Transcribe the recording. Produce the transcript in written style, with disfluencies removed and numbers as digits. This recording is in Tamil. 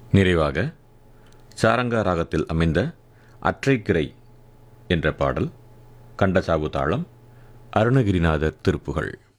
நிறைவாக சாரங்கா ராகத்தில் அமைந்த அற்றைக்கிரை என்ற பாடல், கண்டசாவு தாளம், அருணகிரிநாதர் திருப்புகழ்.